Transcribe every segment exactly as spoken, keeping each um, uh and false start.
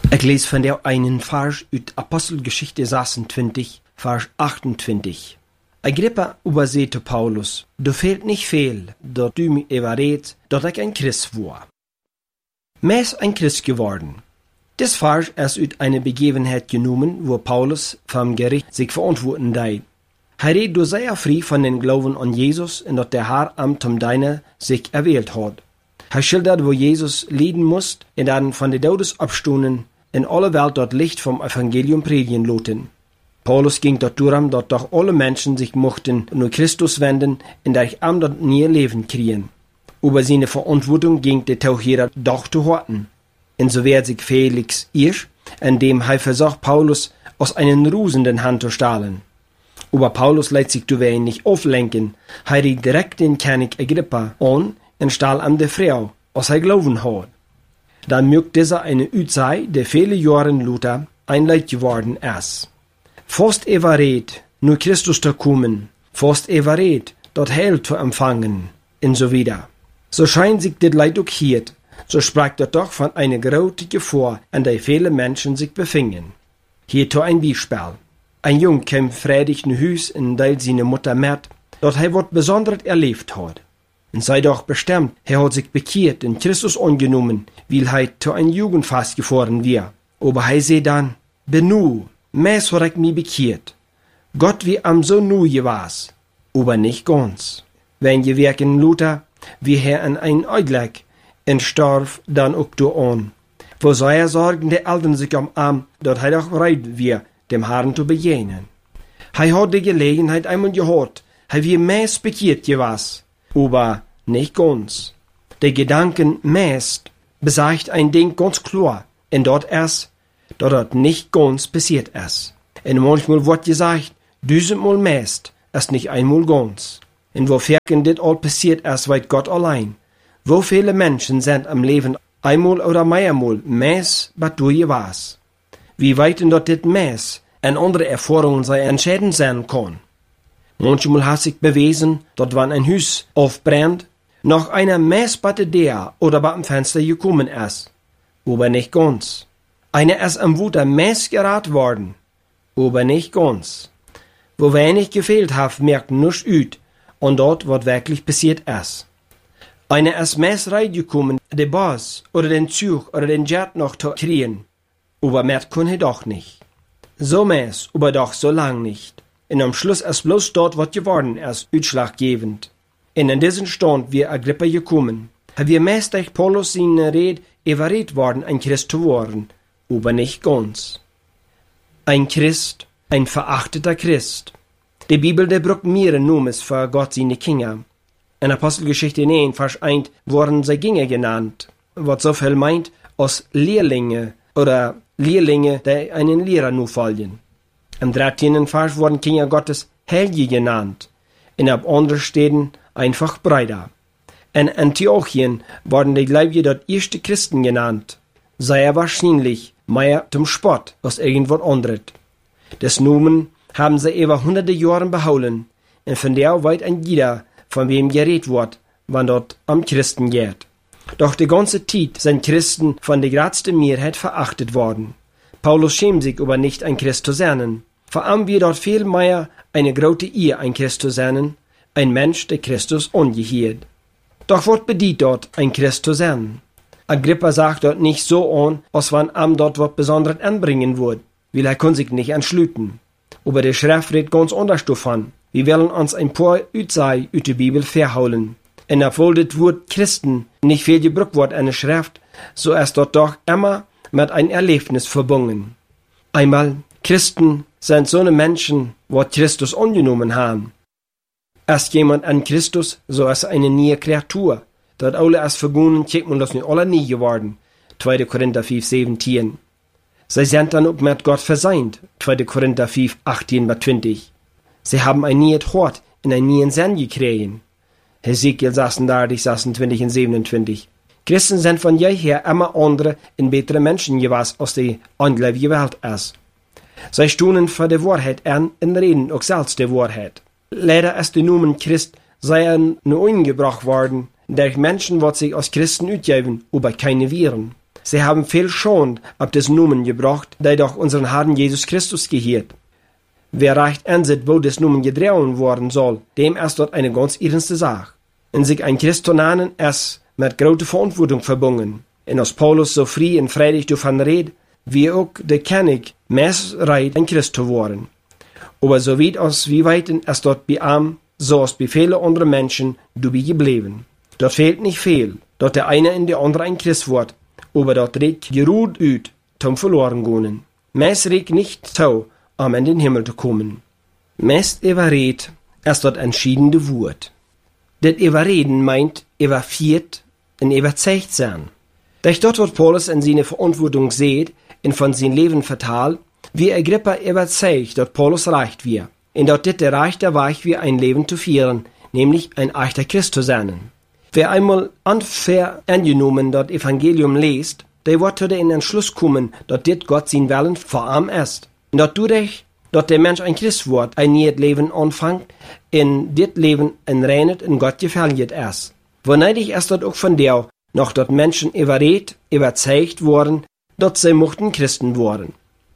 Ik lees van jou einen Vers uit Apostelgeschichte zesentwintig, Vers achtentwintig. Agrippa übersehte Paulus, du fehlt nicht viel, dat du mir überredt, dat ich ein Christ war. Mees ein Christ geworden. Das Vers ist uit eine Begebenheit genommen, wo Paulus vom Gericht sich verantworten deed. Hij redt door sehr frei von den Glauben an Jesus und dat der Herr am zum Deiner sich erwählt hat. Hij schildert, wo Jesus leiden musste und dann von den Todes abstunden in alle Welt dort Licht vom Evangelium predigen loten. Paulus ging dort darum, dass doch alle Menschen sich mochten nur Christus wenden und durch am dort nie Leben kriegen. Über seine Verantwortung ging der Taucherer doch zu horten. Und so wehrt sich Felix irsch, indem er versucht, Paulus aus einen rusenden Hand zu stahlen. Aber Paulus lässt sich zuweilen nicht auflenken, er riet direkt den König Agrippa an und stahl an der Frau, was er glauben hat. Dann mögt dieser eine Utzei, der viele Jahre Luther ein Leid geworden ist. Fast er war red, nur Christus zu kommen, fast er war red, dort Heil zu empfangen, und so wieder. So scheint sich das Leid auch hier, so sprach er doch von einer großen Gefahr, an der viele Menschen sich befingen. Hierzu ein Beispiel. Ein Jung kam freudig in Hus und teilt seine Mutter mit, dort er was Besonderes erlebt hat. Und sei doch bestimmt, er hat sich bekehrt und Christus angenommen, weil er zu ein Jugendfest gefahren wir. Aber er sei dann, benu, meist hat ich mich bekehrt. Gott wie am so nu gewas, aber nicht ganz. Wenn je wirken Luther, wie er an ein Augenblick, und starb dann auch du an. Wo soll er sorgen, der Eltern sich am Arm, dort er doch bereit wir, dem Herrn zu begegnen. Er hat die Gelegenheit einmal gehört, er wie meist bekehrt gewas, aber nicht ganz. Der Gedanken meist besagt ein Ding ganz klar, und dort erst, dort dort nicht ganz passiert ist. Und manchmal wird gesagt, tausendmal meist ist nicht einmal ganz. Und wofern dit all passiert ist, weiß Gott allein. Wo viele Menschen sind am Leben einmal oder mehrmal meist, was du gewas. Wie weit dort dit meist en andere Erfahrungen sei entscheidend sein kann. Manchmal hat sich bewiesen, dort wann ein Haus aufbrennt, noch einer Messbatte der oder beim Fenster gekommen ist. Aber nicht ganz. Einer ist am Wuter Mess gerat worden. Aber nicht ganz. Wo wenig gefehlt hat, merkt nichts üt, und dort, was wirklich passiert ist. Einer ist Mess reingekommen, den Boss oder den Zug oder den Jet noch zu kriegen. Aber merkt kann er doch nicht. So Mess, aber doch so lang nicht. Und am Schluss ist bloß dort, was geworden ist, utschlaggebend. Und in diesen Stand wir Agrippa gekommen. Haben wir meist durch Paulus seine Rede überredet worden, ein Christ zu werden, aber nicht ganz. Ein Christ, ein verachteter Christ. Die Bibel, der brucht mehrere Nomes für Gott seine Kinder. In Apostelgeschichte neun, Vers eins, wurden sie Kinder genannt, was so viel meint, als Lehrlinge oder Lehrlinge, die einen Lehrer nur folgen. Im dreizehnten Vers wurden Kinder Gottes Heilige genannt, und ab anderen Städten einfach Brüder. In Antiochien wurden die Gläubigen dort erste Christen genannt, sehr wahrscheinlich mehr zum Spott als irgendwas anderes. Das Nomen haben sie über hunderte Jahre behalten, und von der weit ein jeder, von wem geredet wird, wann dort am Christen geht. Doch die ganze Zeit sind Christen von der größten Mehrheit verachtet worden. Paulus schämt sich aber nicht, ein Christ zu sein. Vor allem wir dort viel mehr eine große Ehe, ein Christ zu sein, ein Mensch, der Christus angehört. Doch was bedeutet dort, ein Christ zu sein? Agrippa sagt dort nicht so an, als wenn am dort was Besonderes anbringen würde, weil er kann sich nicht entschlüten. Aber der Schrift redet ganz anders davon. Wir wollen uns ein paar Utzei aus der Bibel verholen. Und obwohl das Wort Christen nicht viel gebraucht wird in der Schrift, so ist dort doch immer mit ein Erlebnis verbunden. Einmal, Christen sind so eine Menschen, die Christus angenommen haben. Ist jemand an Christus, so ist er eine neue Kreatur. Dort alle ist vergangen, checkt man das nicht alle nie geworden. zweiter Korinther fünf, siebzehn. Sie sind dann auch mit Gott verseint. zweiter Korinther fünf, achtzehn bis zwanzig. Sie haben ein neues Hort in einen neuen Sinn gekriegt. Hesekiel sechsunddreißig, sechsundzwanzig und siebenundzwanzig. Christen sind von jeher immer andere und bessere Menschen gewesen, als die ungläubige Welt ist. Sie stunden für die Wahrheit an und reden auch selbst die Wahrheit. Leider ist der Nomen Christ sehr nur eingebracht worden, durch Menschen, die sich als Christen ausgeben, aber keine Viren. Sie haben viel schon ab des Numen gebracht, der doch unseren Herrn Jesus Christus gehiert. Wer recht ansieht, wo des Numen gedreht worden soll, dem ist dort eine ganz ernste Sache. In sich ein Christ zu nennen, ist mit großer Verantwortung verbunden. Und als Paulus so frei und freudig davon redet, wie auch der König meist reit, ein Christ zu werden. Aber so weit als wie weiten ist dort bei ihm, so als bei vielen anderen Menschen, dabei geblieben. Dort fehlt nicht viel, dort der eine in der andere ein Christ wird, aber dort regt geruht ut, zum verloren gehen. Meist regt nicht so, um in den Himmel zu kommen. Meist überredet ist dort entschiedene Wort. Das Überreden meint überführt und überzeugt sein. Durch dort wird Paulus in seine Verantwortung sieht und von seinem Leben vertalt, wie Agrippa überzeugt, dass Paulus reicht wir. Und dort dit der Reich der Weich wie ein Leben zu führen, nämlich ein echter Christ zu sein. Wer einmal unfair angenommen das Evangelium liest, der wird zu den Entschluss kommen, dass dit Gott sein Willen vor ihm ist. Und dort dadurch, dass der Mensch ein Christ wird, ein neues Leben anfängt, in dit Leben ein reines und Gott gefällt ist. Woneidig ist dort auch von der, noch dort Menschen überredet, überzeugt worden, dass sie mochten Christen worden.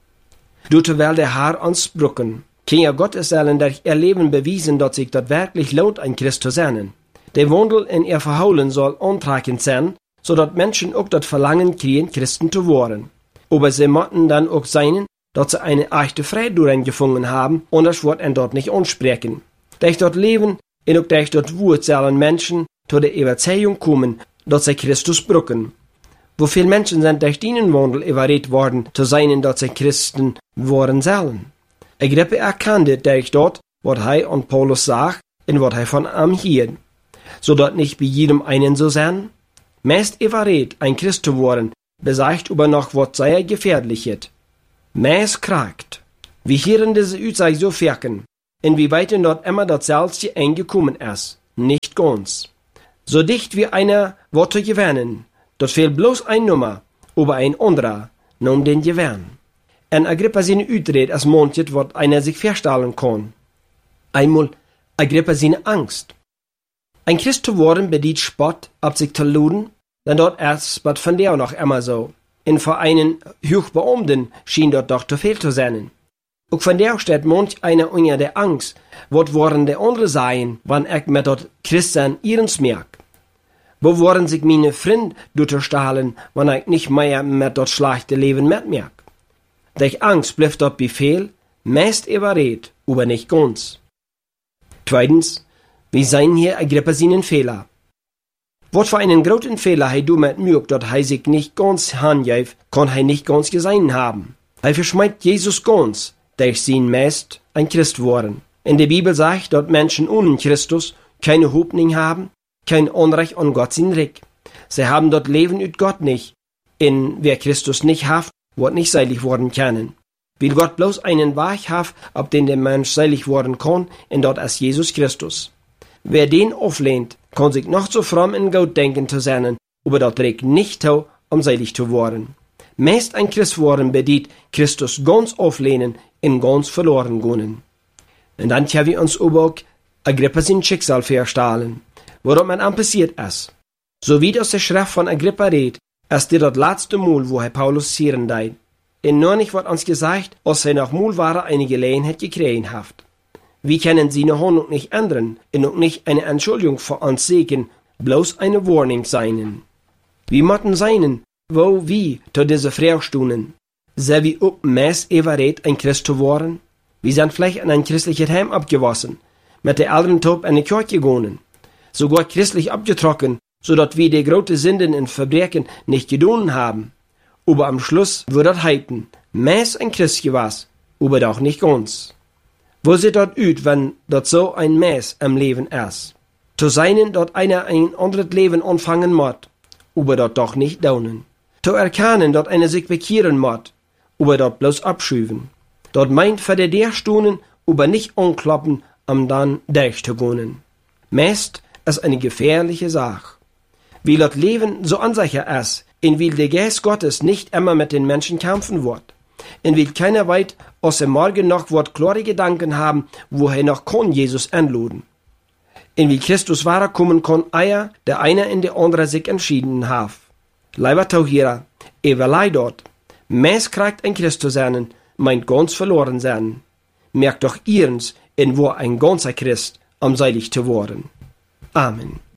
Dort will der Herr uns brücken. Kinder Gottes sollen durch ihr Leben bewiesen, dass sich dort wirklich lohnt, ein Christ zu sein. Der Wandel in ihr Verhalten soll antragend sein, so dass Menschen auch das Verlangen kriegen, Christen zu werden. Aber sie mochten dann auch sein, dass sie eine echte Freude darin gefunden haben, und das wird ihnen dort nicht ansprechen. Durch dort Leben und auch durch dort Wut sollen Menschen zu der Überzeugung kommen, dass sie Christus brücken. Wo viele Menschen sind durch diesen Wandel überredet worden, zu sein, dass sie Christen worden sollen. Agrippa erkannte durch dort, was er und Paulus sagt, und was er von ihm hielt. So dort nicht bei jedem einen so sein. Meist überredet, ein Christ zu werden, besagt aber noch, was sehr gefährlich ist. Meist kragt. Wir hören diese Aussage so wirken, inwieweit dort immer das Selbst eingekommen ist. Nicht ganz. So dicht wie einer wird zu gewinnen, dort fehlt bloß ein Nummer, aber ein anderer, nun den Gewinn. En Agrippa seine Utred als manches, wat einer sich vorstellen kann. Einmal Agrippa seine Angst. Ein Christ zu werden bedient Spott, ab sich zu luden, dann dort erst, wat von der noch immer so. In vor einen Hochbeamten schien dort doch zu viel zu sein. Auch von der steht manch einer unter der Angst, wat worden der andere sein, wann ich mit dort Christen ihrens merk. Wo worden sich meine Freund durchstahlen, wann ich nicht mehr mit dort schlechte Leben mitmerk. Durch Angst bleibt dort Befehl, meist überredet, aber nicht ganz. Zweitens, wie seien hier Agrippa seinen Fehler? Wat für einen großen Fehler hei du mit mögt, dort hei sich nicht ganz handjäf, kann hei nicht ganz gesehen haben. Hei verschmeigt Jesus ganz, durch sein meist ein Christ worden. In der Bibel sagt, dort Menschen ohne Christus keine Hoffnung haben, kein Unrecht an Gott sein Recht. Sie haben dort Leben üt Gott nicht. In wer Christus nicht haft, wird nicht seilig worden können. Will Gott bloß einen Weg haft, ab den der Mensch seilig worden kann, und dort ist Jesus Christus. Wer den auflehnt, kann sich noch so fromm in Gott denken zu sein, aber dort trägt nicht zu, um seilig zu werden. Meist ein Christ worden bedient Christus ganz auflehnen, in ganz verloren gehen. Und dann haben wir uns aber auch Agrippa sein Schicksal vorstellen, worum man an passiert ist. So wie das der Schrift von Agrippa redet, ist das letzte Mal, wo Herr Paulus zieren deit. Und nur nicht wird uns gesagt, als er noch mal war eine Gelegenheit gekriegt hat. Wir können seine Handlung nicht ändern und auch nicht eine Entschuldigung für uns sehen, bloß eine Warnung sein. Wir müssen sein, wo wir zu dieser Frau stunden. Sei wie auch meist überredet, ein Christ zu werden? Wir sind vielleicht in ein christliches Heim abgewassen, mit der älteren Top in die Kirche gegangen, sogar christlich abgetrocken, so dass wir die großen Sünden und Verbrechen nicht getan haben. Aber am Schluss wird das heiten, meist ein Christ gewesen, aber doch nicht ganz. Wo sieht dort ut, wenn dort so ein Mess im Leben ist? Zu sein, dort einer ein anderes Leben anfangen muss, aber dort doch nicht daunen. Zu erkennen, dort einer sich bekehren muss, aber dort bloß abschüven. Dort meint für die der Stunden, aber nicht anklappen, um dann durchzugehen. Meist ist eine gefährliche Sache. Wie das Leben so unsicher ist, in wie der Geist Gottes nicht immer mit den Menschen kämpfen wird. In wie keiner weit aus dem Morgen noch wird klare Gedanken haben, woher noch kann Jesus anluden. In wie Christus wahrer kommen kann, eier der eine in der andere sich entschieden hat. Leiber Tauhierer, Evelei dort. Meist kriegt ein Christ zu sein, meint ganz verloren sein. Merkt doch ihrens, in wo ein ganzer Christ am seilig zu worden. Amen.